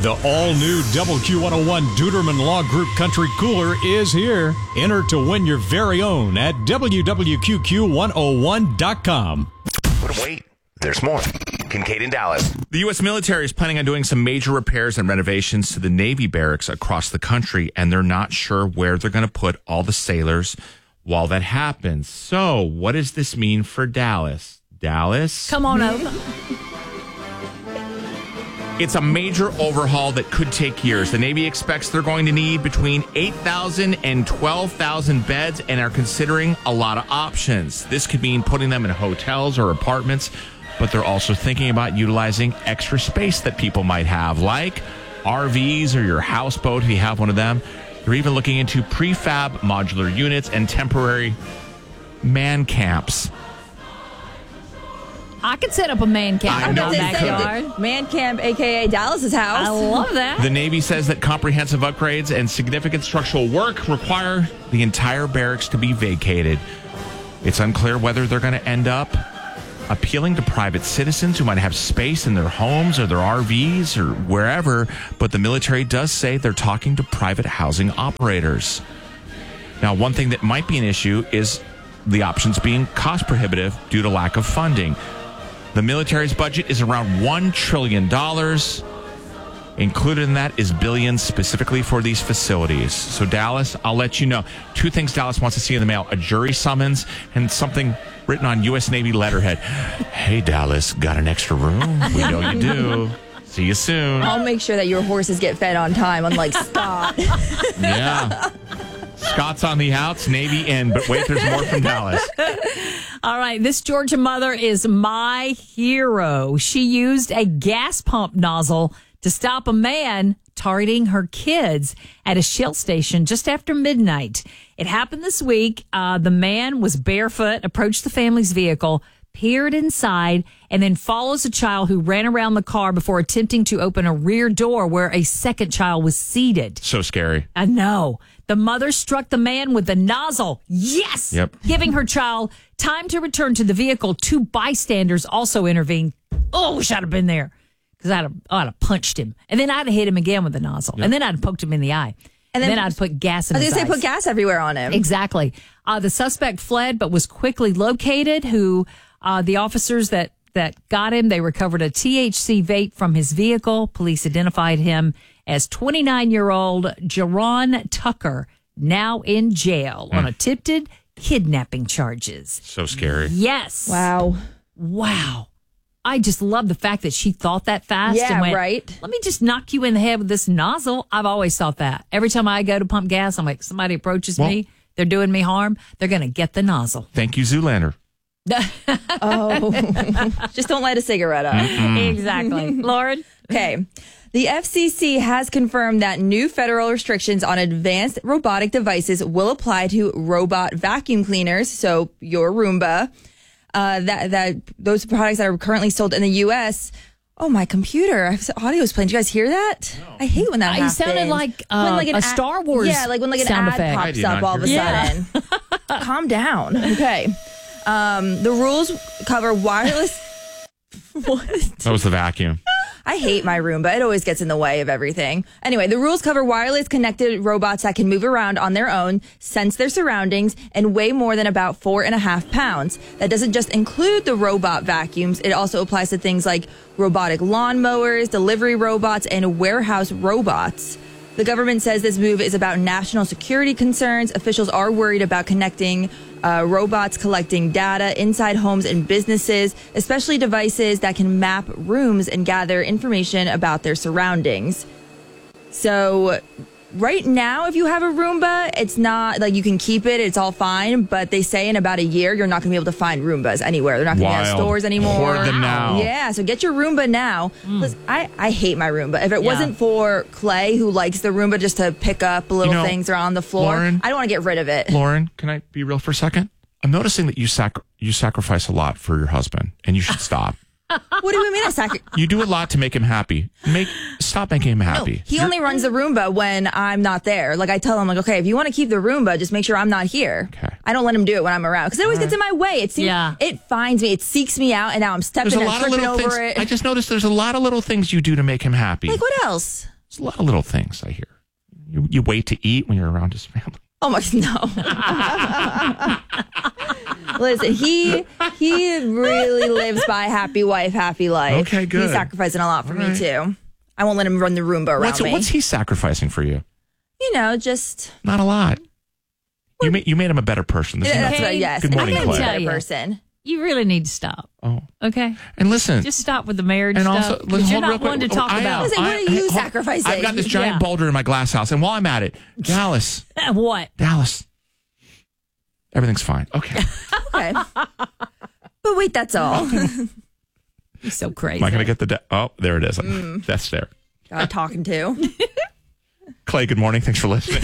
The all-new WQ101 Duderman Law Group Country Cooler is here. Enter to win your very own at WWQQ101.com. But wait, there's more. Kincaid in Dallas. The U.S. military is planning on doing some major repairs and renovations to the Navy barracks across the country, and they're not sure where they're going to put all the sailors while that happens. So, what does this mean for Dallas? Dallas? Come on over. It's a major overhaul that could take years. The Navy expects they're going to need between 8,000 and 12,000 beds and are considering a lot of options. This could mean putting them in hotels or apartments, but they're also thinking about utilizing extra space that people might have, like RVs or your houseboat if you have one of them. They're even looking into prefab modular units and temporary man camps. I could set up a man camp I in know my you backyard. Man camp, a.k.a. Dallas's house. I love that. The Navy says that comprehensive upgrades and significant structural work require the entire barracks to be vacated. It's unclear whether they're going to end up appealing to private citizens who might have space in their homes or their RVs or wherever, but the military does say they're talking to private housing operators. Now, one thing that might be an issue is the options being cost prohibitive due to lack of funding. The military's budget is around $1 trillion. Included in that is billions specifically for these facilities. So, Dallas, I'll let you know. 2 things Dallas wants to see in the mail: a jury summons and something written on U.S. Navy letterhead. Hey, Dallas, got an extra room? We know you do. See you soon. I'll make sure that your horses get fed on time, unlike Scott. Yeah. Scott's on the outs, Navy in. But wait, there's more from Dallas. All right, this Georgia mother is my hero. She used a gas pump nozzle to stop a man targeting her kids at a Shell station just after midnight. It happened this week. The man was barefoot, approached the family's vehicle, peered inside, and then follows a child who ran around the car before attempting to open a rear door where a second child was seated. So scary. I know. The mother struck the man with the nozzle. Yes! Yep. Giving her child time to return to the vehicle. 2 bystanders also intervened. Oh, wish I'd have been there. Because I'd have punched him. And then I'd have hit him again with the nozzle. Yep. And then I'd have poked him in the eye. And then I'd put gas in his eyes. I was going to say, put gas everywhere on him. Exactly. The suspect fled but was quickly located. The officers that got him, they recovered a THC vape from his vehicle. Police identified him as 29-year-old Jerron Tucker, now in jail on attempted kidnapping charges. So scary. Yes. Wow. I just love the fact that she thought that fast. Yeah, and went, right. Let me just knock you in the head with this nozzle. I've always thought that. Every time I go to pump gas, I'm like, somebody approaches me, they're doing me harm, they're going to get the nozzle. Thank you, Zoolander. Just don't light a cigarette up. Exactly. Lauren? Okay. The FCC has confirmed that new federal restrictions on advanced robotic devices will apply to robot vacuum cleaners, so your Roomba. That those products that are currently sold in the U.S. Oh, my computer! Audio is playing. Did you guys hear that? No. I hate when that happens. You sounded like a Star Wars. Yeah, like when an sound ad effect. pops up all of a sudden. Calm down. Okay. The rules cover wireless. What? That was the vacuum. I hate my Roomba. It always gets in the way of everything. Anyway, the rules cover wireless connected robots that can move around on their own, sense their surroundings, and weigh more than about 4.5 pounds. That doesn't just include the robot vacuums. It also applies to things like robotic lawnmowers, delivery robots, and warehouse robots. The government says this move is about national security concerns. Officials are worried about connecting robots collecting data inside homes and businesses, especially devices that can map rooms and gather information about their surroundings. So right now, if you have a Roomba, it's not like you can keep it. It's all fine. But they say in about a year, you're not going to be able to find Roombas anywhere. They're not going to be at stores anymore. Hoard them now. Yeah, so get your Roomba now. Listen, I hate my Roomba. If it wasn't for Clay, who likes the Roomba just to pick up little things around the floor, Lauren, I don't want to get rid of it. Lauren, can I be real for a second? I'm noticing that you sacrifice a lot for your husband, and you should stop. What do you mean You do a lot to make him happy. Stop making him happy. No, he only runs the Roomba when I'm not there. Like I tell him, like, okay, if you want to keep the Roomba, just make sure I'm not here. Okay. I don't let him do it when I'm around because it always gets in my way. It finds me, it seeks me out, and now I'm stepping and tripping over it. I just noticed there's a lot of little things you do to make him happy. Like what else? There's a lot of little things I hear. You wait to eat when you're around his family. Oh my, no. Listen, he really lives by happy wife, happy life. Okay, good. He's sacrificing a lot for All me right. too. I won't let him run the Roomba around me. What's he sacrificing for you? Just Not a lot. You made him a better person. This is that's nothing. right. Yes, Good morning, I'm a Clay. better Yeah. person. You really need to stop. Oh, Okay? and listen. Just stop with the marriage And stuff. also, 'cause listen, you're hold real not quick. one to talk I am. about. Listen, what are you hold- sacrificing? I've got this giant Yeah. boulder in my glass house, and while I'm at it, Dallas, What? everything's fine. Okay. Okay. But wait, that's all. You're so crazy. Am I going to get the... oh, there it is. That's there. God talking to. Clay, good morning. Thanks for listening.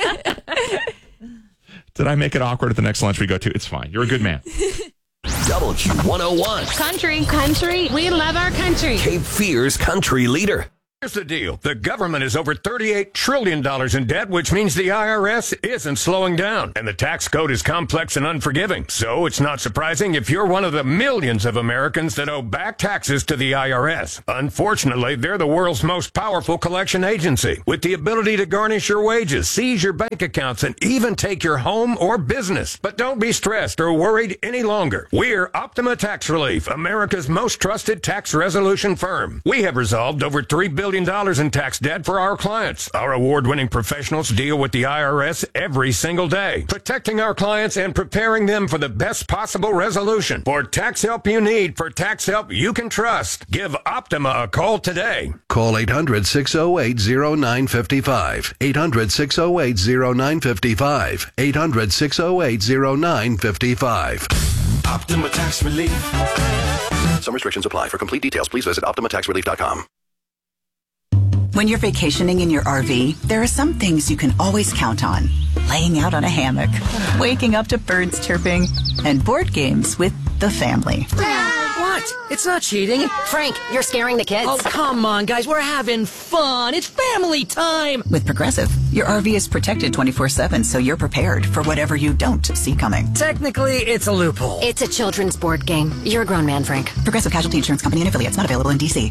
Did I make it awkward at the next lunch we go to? It's fine. You're a good man. WQ101. Country. We love our country. Cape Fear's country leader. Here's the deal. The government is over $38 trillion in debt, which means the IRS isn't slowing down. And the tax code is complex and unforgiving. So it's not surprising if you're one of the millions of Americans that owe back taxes to the IRS. Unfortunately, they're the world's most powerful collection agency, with the ability to garnish your wages, seize your bank accounts, and even take your home or business. But don't be stressed or worried any longer. We're Optima Tax Relief, America's most trusted tax resolution firm. We have resolved over $3 billion in tax debt for our clients. Our award-winning professionals deal with the IRS every single day, protecting our clients and preparing them for the best possible resolution. For tax help you need, for tax help you can trust, give Optima a call today. Call 800-608-0955. 800-608-0955. 800-608-0955. Optima Tax Relief. Some restrictions apply. For complete details, please visit OptimaTaxRelief.com. When you're vacationing in your RV, there are some things you can always count on. Laying out on a hammock, waking up to birds chirping, and board games with the family. What? It's not cheating. Frank, you're scaring the kids. Oh, come on, guys. We're having fun. It's family time. With Progressive, your RV is protected 24/7, so you're prepared for whatever you don't see coming. Technically, it's a loophole. It's a children's board game. You're a grown man, Frank. Progressive Casualty Insurance Company and affiliates, not available in D.C.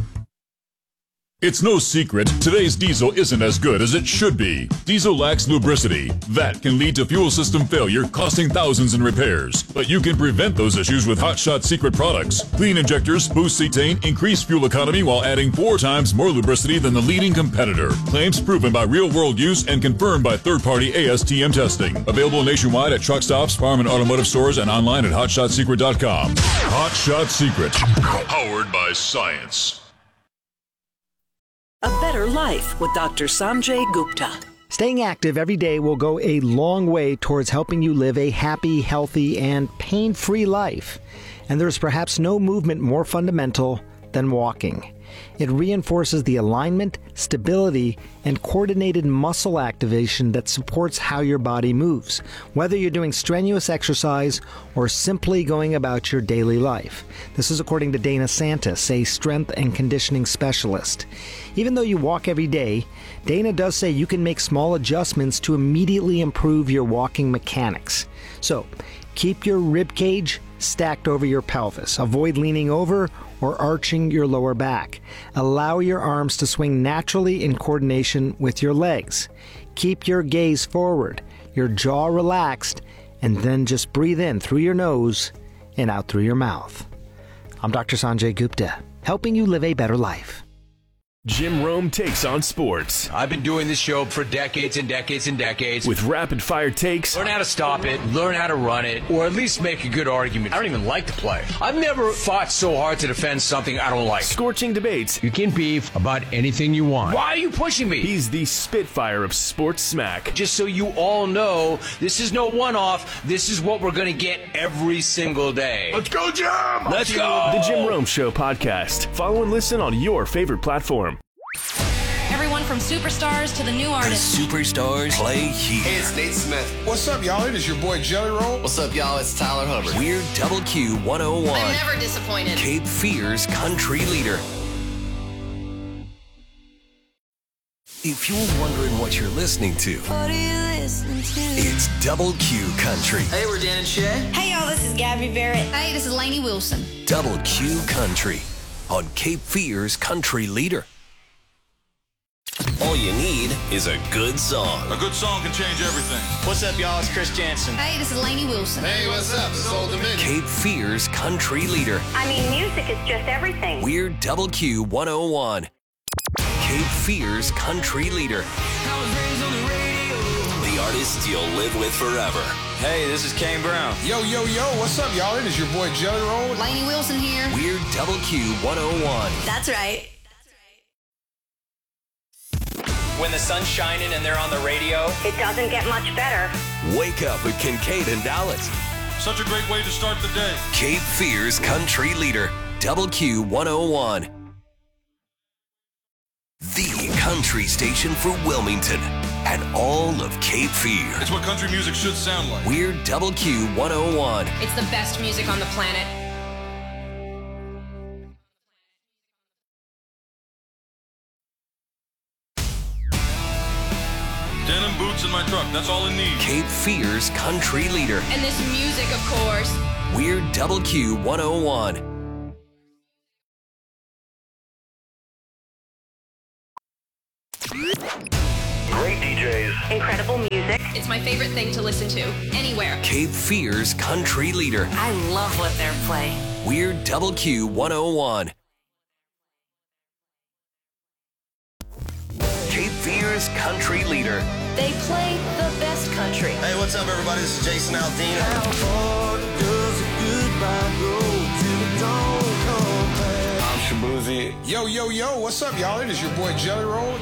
It's no secret, today's diesel isn't as good as it should be. Diesel lacks lubricity. That can lead to fuel system failure, costing thousands in repairs. But you can prevent those issues with Hot Shot Secret products. Clean injectors, boost cetane, increase fuel economy while adding 4 times more lubricity than the leading competitor. Claims proven by real-world use and confirmed by third-party ASTM testing. Available nationwide at truck stops, farm and automotive stores, and online at HotShotSecret.com. Hot Shot Secret. Powered by science. A Better Life with Dr. Sanjay Gupta. Staying active every day will go a long way towards helping you live a happy, healthy, and pain-free life. And there's perhaps no movement more fundamental than walking. It reinforces the alignment, stability, and coordinated muscle activation that supports how your body moves, whether you're doing strenuous exercise or simply going about your daily life. This is according to Dana Santis, a strength and conditioning specialist. Even though you walk every day, Dana does say you can make small adjustments to immediately improve your walking mechanics. So, keep your rib cage stacked over your pelvis. Avoid leaning over or arching your lower back. Allow your arms to swing naturally in coordination with your legs. Keep your gaze forward, your jaw relaxed, and then just breathe in through your nose and out through your mouth. I'm Dr. Sanjay Gupta, helping you live a better life. Jim Rome takes on sports. I've been doing this show for decades and decades and decades. With rapid-fire takes. Learn how to stop it, learn how to run it, or at least make a good argument. I don't even like to play. I've never fought so hard to defend something I don't like. Scorching debates. You can beef about anything you want. Why are you pushing me? He's the Spitfire of sports smack. Just so you all know, this is no one-off. This is what we're going to get every single day. Let's go, Jim! Let's go! The Jim Rome Show podcast. Follow and listen on your favorite platform. Everyone from superstars to the new artists. The superstars play here. Hey, it's Nate Smith. What's up, y'all? It is your boy Jelly Roll. What's up, y'all? It's Tyler Hubbard. We're WQ101. I'm never disappointed. Cape Fear's country leader. If you're wondering what you're listening to, What are you listening to? it's Double Q Country. Hey, we're Dan and Shay. Hey, y'all, this is Gabby Barrett. Hey, this is Lainey Wilson. Double Q Country on Cape Fear's country leader. you need is a good song. A good song can change everything. What's up, y'all? It's Chris Jansen. Hey, this is Lainey Wilson. Hey, what's up? This is Old Dominion. Cape Fear's country leader. I mean, music is just everything. We're Double Q 101. Cape Fear's country leader. The artist you'll live with forever. Hey, this is Kane Brown. Yo, yo, yo, what's up, y'all? It is your boy Jelly Roll. Lainey Wilson here. We're Double Q 101. That's right. When the sun's shining and they're on the radio, It doesn't get much better. Wake up with Kincaid and Dallas. Such a great way to start the day. Cape Fear's country leader. Double Q 101. The country station for Wilmington and all of Cape Fear. It's what country music should sound like. We're Double Q 101. It's the best music on the planet. Denim boots in my truck. That's all I need. Cape Fear's country leader. And this music, of course. We're Double Q 101. Great DJs. Incredible music. It's my favorite thing to listen to. Anywhere. Cape Fear's country leader. I love what they're playing. We're Double Q 101. Cape Fear's country leader. They play the best country. Hey, what's up, everybody? This is Jason Aldean. I'm Shabuzi. Yo, yo, yo, what's up, y'all? It is your boy Jelly Roll.